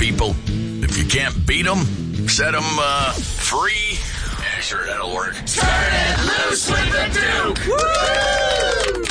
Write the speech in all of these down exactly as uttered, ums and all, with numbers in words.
people. If you can't beat them, set them uh, free. Yeah, sure, that'll work. Turn it loose with the Duke! Woo!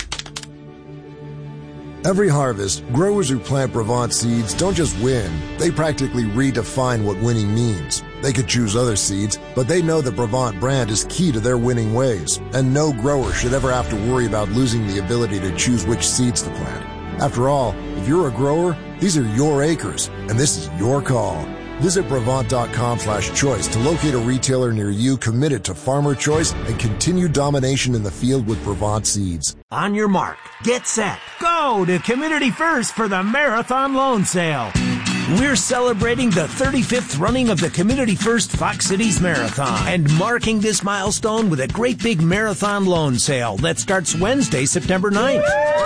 Every harvest, growers who plant Brevant seeds don't just win, they practically redefine what winning means. They could choose other seeds, but they know the Brevant brand is key to their winning ways, and no grower should ever have to worry about losing the ability to choose which seeds to plant. After all, if you're a grower, these are your acres, and this is your call. Visit Brevant.com slash choice to locate a retailer near you committed to farmer choice and continued domination in the field with Brevant seeds. On your mark, get set, go to Community First for the Marathon Loan Sale. We're celebrating the thirty-fifth running of the Community First Fox Cities Marathon and marking this milestone with a great big marathon loan sale that starts Wednesday, September ninth.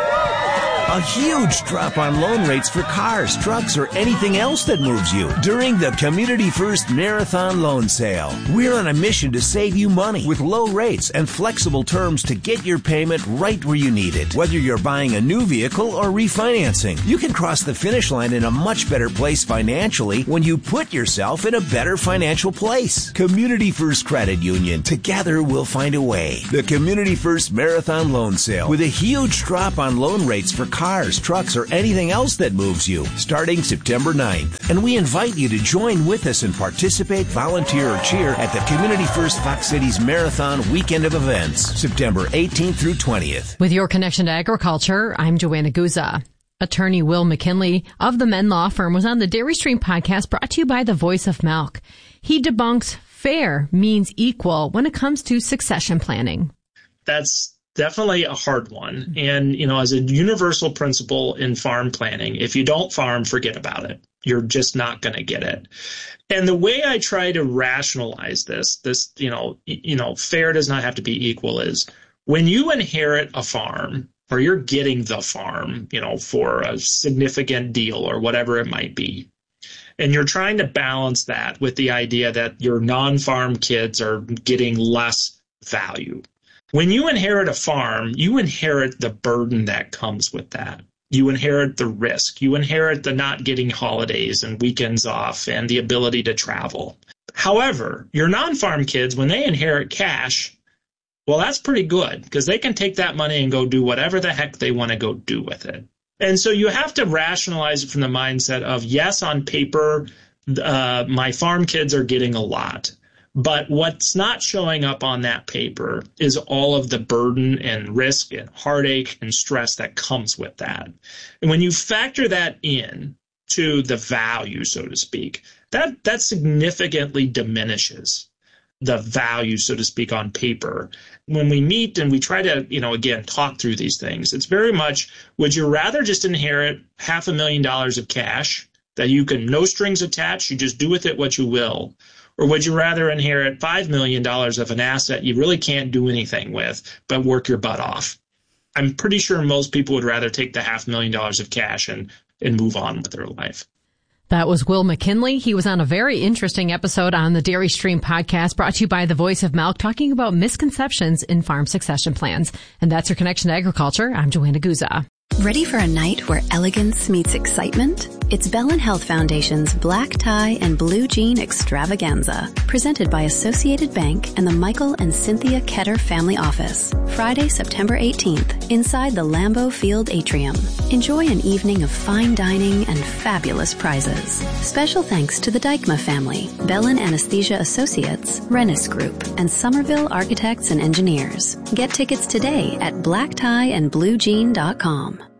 A huge drop on loan rates for cars, trucks, or anything else that moves you during the Community First Marathon Loan Sale. We're on a mission to save you money with low rates and flexible terms to get your payment right where you need it. Whether you're buying a new vehicle or refinancing, you can cross the finish line in a much better place financially when you put yourself in a better financial place. Community First Credit Union. Together we'll find a way. The Community First Marathon Loan Sale with a huge drop on loan rates for cars, trucks, or anything else that moves you, starting September ninth. And we invite you to join with us and participate, volunteer, or cheer at the Community First Fox Cities Marathon Weekend of Events, September eighteenth through twentieth. With your connection to agriculture, I'm Joanna Guza. Attorney Will McKinley of the Men Law Firm was on the Dairy Stream podcast brought to you by the Voice of Milk. He debunks fair means equal when it comes to succession planning. That's definitely a hard one. And, you know, as a universal principle in farm planning, if you don't farm, forget about it. You're just not going to get it. And the way I try to rationalize this, this, you know, you know, fair does not have to be equal is when you inherit a farm or you're getting the farm, you know, for a significant deal or whatever it might be, and you're trying to balance that with the idea that your non-farm kids are getting less value. When you inherit a farm, you inherit the burden that comes with that. You inherit the risk. You inherit the not getting holidays and weekends off and the ability to travel. However, your non-farm kids, when they inherit cash, well, that's pretty good because they can take that money and go do whatever the heck they want to go do with it. And so you have to rationalize it from the mindset of, yes, on paper, uh, my farm kids are getting a lot. But what's not showing up on that paper is all of the burden and risk and heartache and stress that comes with that. And when you factor that in to the value, so to speak, that, that significantly diminishes the value, so to speak, on paper. When we meet and we try to, you know, again, talk through these things, it's very much, would you rather just inherit half a million dollars of cash that you can, no strings attached, you just do with it what you will? Or would you rather inherit five million dollars of an asset you really can't do anything with, but work your butt off? I'm pretty sure most people would rather take the half million dollars of cash and, and move on with their life. That was Will McKinley. He was on a very interesting episode on the Dairy Stream podcast brought to you by the Voice of Milk, talking about misconceptions in farm succession plans. And that's your connection to agriculture. I'm Joanna Guza. Ready for a night where elegance meets excitement? It's Bellin Health Foundation's Black Tie and Blue Jean Extravaganza, presented by Associated Bank and the Michael and Cynthia Ketter Family Office. Friday, September eighteenth, inside the Lambeau Field Atrium. Enjoy an evening of fine dining and fabulous prizes. Special thanks to the Dykma family, Bellin Anesthesia Associates, Rennis Group, and Somerville Architects and Engineers. Get tickets today at black tie and blue jean dot com.